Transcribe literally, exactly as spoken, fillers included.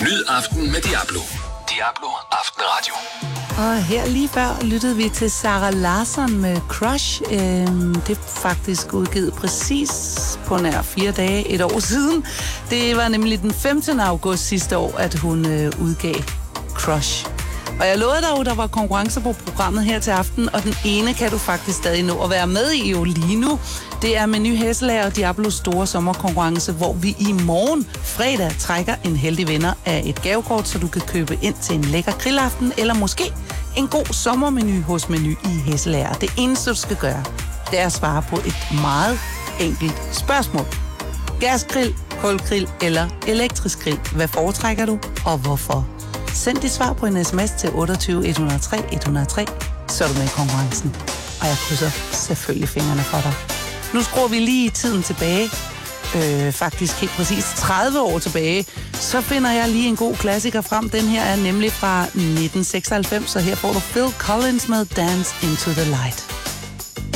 Nyd aften med Diablo. Diablo Aftenradio. Og her lige før lyttede vi til Zara Larsson med Crush. Øhm, det er faktisk udgivet præcis på nær fire dage, et år siden. Det var nemlig den femtende august sidste år, at hun øh, udgav Crush. Og jeg lovede dig jo, der var konkurrencer på programmet her til aften, og den ene kan du faktisk stadig nå at være med i jo lige nu. Det er Meny Hesselager og Diablos store sommerkonkurrence, hvor vi i morgen fredag trækker en heldig vinder af et gavekort, så du kan købe ind til en lækker grillaften, eller måske en god sommermenu hos Meny i Hesselager. Det eneste, du skal gøre, det er at svare på et meget enkelt spørgsmål. Gasgrill, kulgrill eller elektrisk grill? Hvad foretrækker du, og hvorfor? Send dit svar på en sms til otteogtyve et nul tre et nul tre, så er du med i konkurrencen. Og jeg krydser selvfølgelig fingrene for dig. Nu skruer vi lige tiden tilbage, øh, faktisk helt præcis tredive år tilbage. Så finder jeg lige en god klassiker frem. Den her er nemlig fra nitten seksoghalvfems, så her får du Phil Collins med Dance Into the Light.